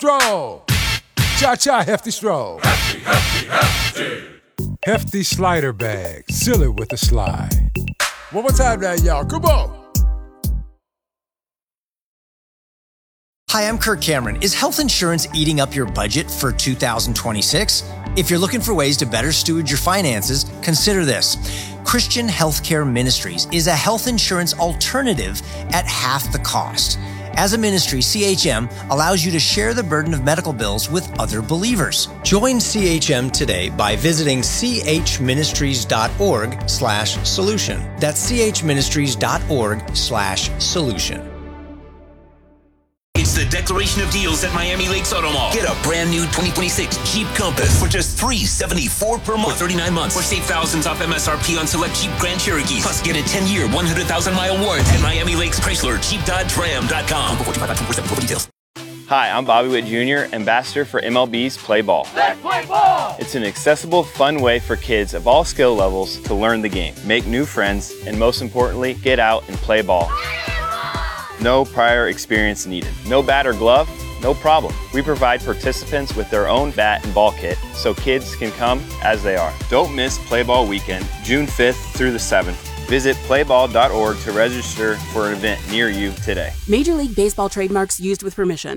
Stroll. Cha-cha, hefty stroll. Hefty, hefty, hefty. Hefty slider bag. Seal it with a slide. One more time now, y'all. Come on. Hi, I'm Kirk Cameron. Is health insurance eating up your budget for 2026? If you're looking for ways to better steward your finances, consider this. Christian Healthcare Ministries is a health insurance alternative at half the cost. As a ministry, CHM allows you to share the burden of medical bills with other believers. Join CHM today by visiting chministries.org/solution. That's chministries.org/solution. It's the declaration of deals at Miami Lakes Auto Mall. Get a brand new 2026 Jeep Compass for just $374 per month, 39 months. Or save thousands off MSRP on select Jeep Grand Cherokees. Plus, get a 10-year, 100,000-mile warranty at Miami Lakes Chrysler, JeepDodgeRam.com. For details. Hi, I'm Bobby Witt Jr., Ambassador for MLB's Play Ball. Let's play ball! It's an accessible, fun way for kids of all skill levels to learn the game, make new friends, and most importantly, get out and play ball. No prior experience needed. No bat or glove? No problem. We provide participants with their own bat and ball kit so kids can come as they are. Don't miss Play Ball Weekend, June 5th through the 7th. Visit playball.org to register for an event near you today. Major League Baseball trademarks used with permission.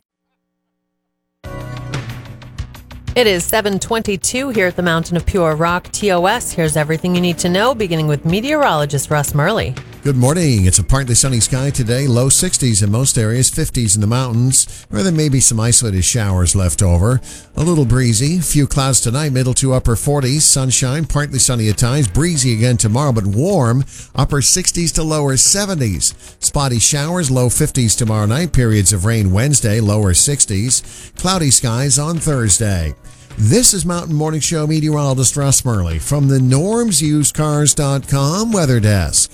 It is 7:22 here at the Mountain of Pure Rock, TOS. Here's everything you need to know, beginning with meteorologist Russ Murley. Good morning. It's a partly sunny sky today. Low 60s in most areas, 50s in the mountains, where there may be some isolated showers left over. A little breezy. Few clouds tonight, middle to upper 40s. Sunshine, partly sunny at times. Breezy again tomorrow, but warm. Upper 60s to lower 70s. Spotty showers, low 50s tomorrow night. Periods of rain Wednesday, lower 60s. Cloudy skies on Thursday. This is Mountain Morning Show meteorologist Russ Murley from the NormsUsedCars.com weather desk.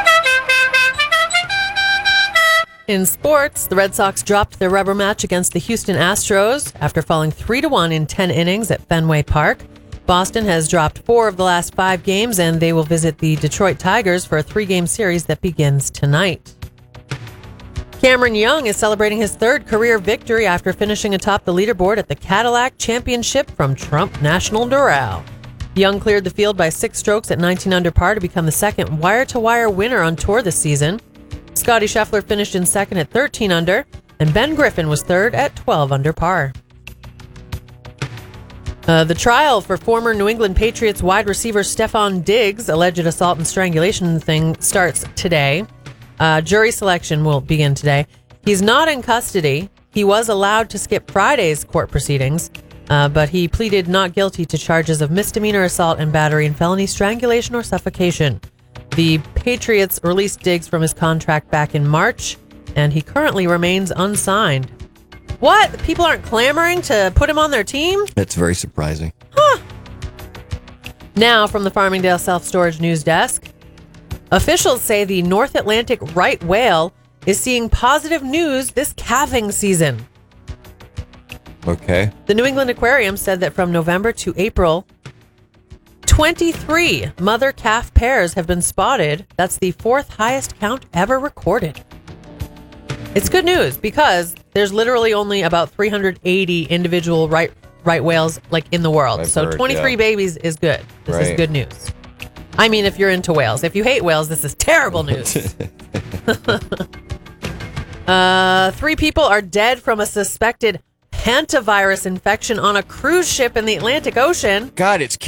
In sports, the Red Sox dropped their rubber match against the Houston Astros after falling 3-1 in 10 innings at Fenway Park. Boston has dropped 4 of the last 5 games, and they will visit the Detroit Tigers for a 3-game series that begins tonight. Cameron Young is celebrating his 3rd career victory after finishing atop the leaderboard at the Cadillac Championship from Trump National Doral. Young cleared the field by 6 strokes at 19 under par to become the 2nd wire-to-wire winner on tour this season. Scotty Scheffler finished in 2nd at 13 under, and Ben Griffin was 3rd at 12 under par. The trial for former New England Patriots wide receiver Stefon Diggs' alleged assault and strangulation thing starts today. Jury selection will begin today. He's not in custody. He was allowed to skip Friday's court proceedings, but he pleaded not guilty to charges of misdemeanor assault and battery and felony strangulation or suffocation. The Patriots released Diggs from his contract back in March, and he currently remains unsigned. What? People aren't clamoring to put him on their team? That's very surprising. Huh. Now, from the Farmingdale Self-Storage News Desk. Officials say the North Atlantic right whale is seeing positive news this calving season. Okay. The New England Aquarium said that from November to April, 23 mother-calf pairs have been spotted. That's the 4th highest count ever recorded. It's good news because there's literally only about 380 individual right whales like in the world. I've so heard, 23 babies is good. This is good news. I mean, if you're into whales. If you hate whales, this is terrible news. 3 people are dead from a suspected hantavirus infection on a cruise ship in the Atlantic Ocean. God, it's